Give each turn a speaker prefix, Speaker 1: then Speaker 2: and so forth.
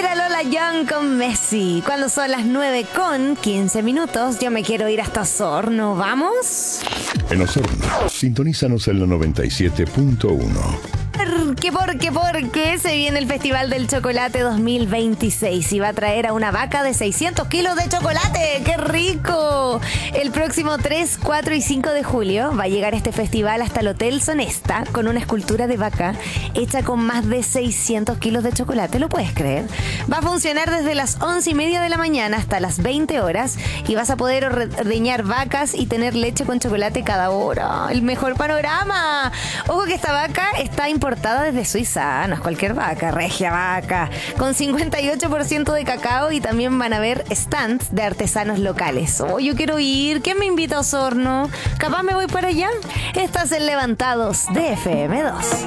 Speaker 1: Era Lola Young con Messi. Cuando son las 9:15, yo me quiero ir hasta Osorno. ¿Vamos?
Speaker 2: En Osorno, sintonízanos en la 97.1.
Speaker 1: Porque se viene el Festival del Chocolate 2026 y va a traer a una vaca de 600 kilos de chocolate. ¡Qué rico! El próximo 3, 4 y 5 de julio va a llegar este festival hasta el Hotel Sonesta con una escultura de vaca hecha con más de 600 kilos de chocolate. ¿Lo puedes creer? Va a funcionar desde las 11:30 de la mañana hasta las 20 horas y vas a poder ordeñar vacas y tener leche con chocolate cada hora. ¡El mejor panorama! Ojo que esta vaca está importada desde Suiza, no es cualquier vaca, regia vaca, con 58% de cacao y también van a haber stands de artesanos locales. Oh, yo quiero ir, ¿quién me invita a Osorno? Capaz me voy para allá. Estás en Levantados de FM2.